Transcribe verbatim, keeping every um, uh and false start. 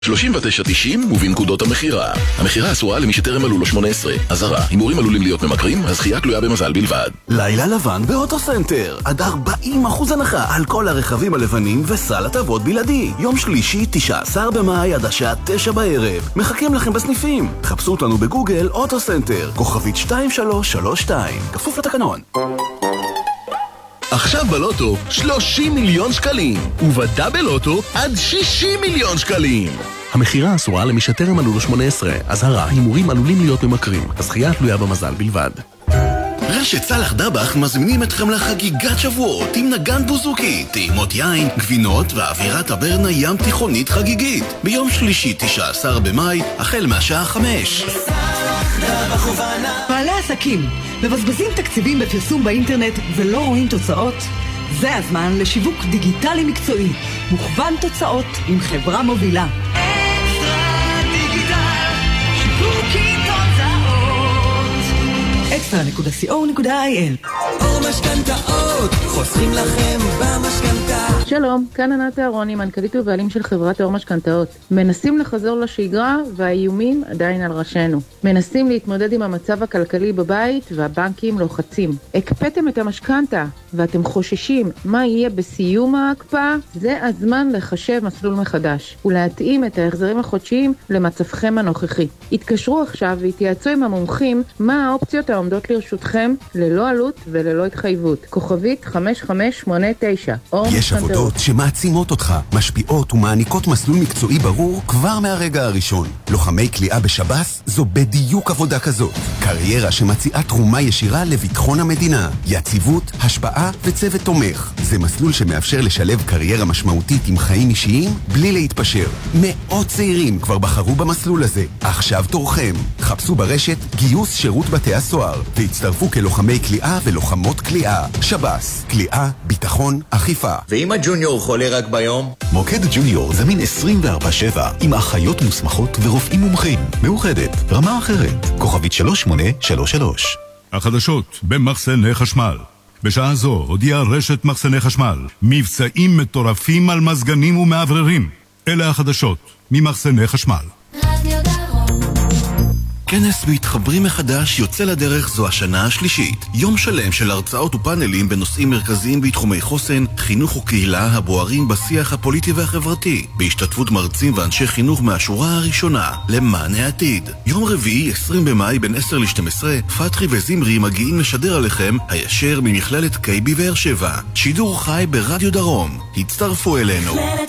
שלושים ותשע תשעים ובנקודות המחירה. המחירה אסורה למי שטרם מלאו לו שמונה עשרה. אזהרה, הימורים עלולים להיות ממכרים, הזכייה תלויה במזל בלבד. לילה לבן באוטוסנטר. עד ארבעים אחוז הנחה על כל הרכבים הלבנים וסל הטבות בלעדי. יום שלישי, תשעה עשר במאי עד השעה תשע בערב. מחכים לכם בסניפים. חפשו אותנו בגוגל אוטוסנטר. כוכבית שתיים שלוש שלוש שתיים. כפוף לתקנון. עכשיו בלוטו שלושים מיליון שקלים, ובדאבל לוטו עד שישים מיליון שקלים. המחירה אסורה למי שטרם מלאו לו שמונה עשרה. אזהרה, הימורים עלולים להיות ממכרים. הזכייה תלויה במזל בלבד. רשת סלח דבח מזמינים אתכם לחגיגת שבועות עם נגן בוזוקי, טעימות יין, גבינות ואווירת הברנה ים תיכונית חגיגית. ביום שלישי, תשעה עשר במאי, החל מהשעה חמש. בעלי עסקים מבזבזים תקציבים בפרסום באינטרנט ולא רואים תוצאות? זה הזמן לשיווק דיגיטלי מקצועי, מוכוון תוצאות עם חברה מובילה. אקסטרה דיגיטל, שיווקי תוצאות. אקסטרה נקודה סי או נקודה איי אל. אור משכנתאות, חוסכים לכם במשכנתה. שלום, כאן ענת אהרוני, מנכ"לית ובעלים של חברת אור משכנתאות. מנסים לחזור לשגרה והאיומים עדיין על ראשנו. מנסים להתמודד עם המצב הכלכלי בבית והבנקים לוחצים. הקפאתם את המשכנתה ואתם חוששים מה יהיה בסיום ההקפאה? זה הזמן לחשב מסלול מחדש ולהתאים את ההחזרים החודשיים למצבכם הנוכחי. התקשרו עכשיו והתייעצו עם המומחים מה האופציות העומדות לרשותכם ללא עלות וללא התחייבות. כוכבית חמש חמש שמונה תשע. יש עבודות שמעצימות אותך, משפיעות ומעניקות מסלול מקצועי ברור כבר מהרגע הראשון. לוחמי כליאה בשב"ס זו בדיוק עבודה כזאת. קריירה שמציעה תרומה ישירה לביטחון המדינה, יציבות, השפעה וצוות תומך. זה מסלול שמאפשר לשלב קריירה משמעותית עם חיים אישיים בלי להתפשר. מאות צעירים כבר בחרו במסלול הזה. עכשיו תורכם. חפשו ברשת גיוס שירות בתי הסוהר והצטרפו כלוחמי כליאה ולוחמות כליאה. שב"ס, כליאה, ביטחון, אכיפה. ואם הג'וניור חולה רק ביום? מוקד ג'וניור זמין עשרים וארבע שבע עם אחיות מוסמכות ורופאים מומחים. מאוחדת, רמה אחרת. כוכבית שלוש שמונה שלוש שלוש. החדשות במחסני חשמל. בשעה זו הודיעה רשת מחסני חשמל מבצעים מטורפים על מזגנים ומעבררים. אלה החדשות ממחסני חשמל. כנס מתחברים מחדש יוצא לדרך זו השנה השלישית. יום שלם של הרצאות ופאנלים בנושאים מרכזיים בתחומי חוסן, חינוך וקהילה הבוערים בשיח הפוליטי והחברתי, בהשתתפות מרצים ואנשי חינוך מהשורה הראשונה, למען העתיד. יום רביעי, עשרים במאי, בין עשר לשתים עשרה, פתחי וזמרי מגיעים לשדר עליכם הישר ממכללת קיי בי באר שבע. שידור חי ברדיו דרום. הצטרפו אלינו.